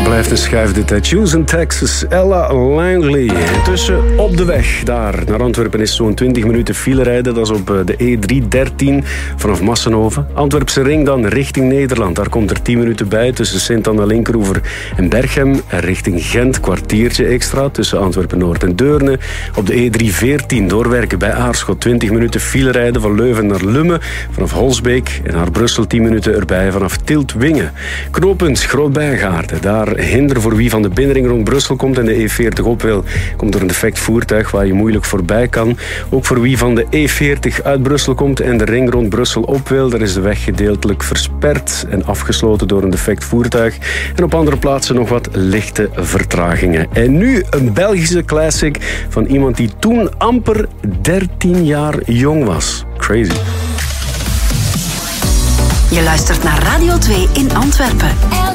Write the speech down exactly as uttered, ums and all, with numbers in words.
Blijft een schuif dit, hè. Houston, Texas, Ella Langley. Intussen op de weg daar naar Antwerpen is zo'n twintig minuten file rijden. Dat is op de E driehonderddertien vanaf Massenhoven. Antwerpse ring dan richting Nederland. Daar komt er tien minuten bij tussen Sint-Anna-Linkeroever en Berchem. En richting Gent kwartiertje extra tussen Antwerpen-Noord en Deurne. Op de E driehonderdveertien doorwerken bij Aarschot. twintig minuten file rijden van Leuven naar Lummen. Vanaf Holsbeek en naar Brussel tien minuten erbij vanaf Tielt-Wingen. Knooppunt Groot-Bijgaarden. Daar hinder voor wie van de binnenring rond Brussel komt en de E veertig op wil. Komt door een defect voertuig waar je moeilijk voorbij kan. Ook voor wie van de E veertig uit Brussel komt en de ring rond Brussel op wil. Daar is de weg gedeeltelijk versperd en afgesloten door een defect voertuig. En op andere plaatsen nog wat lichte vertragingen. En nu een Belgische classic van iemand die toen amper dertien jaar jong was. Crazy. Je luistert naar Radio twee in Antwerpen.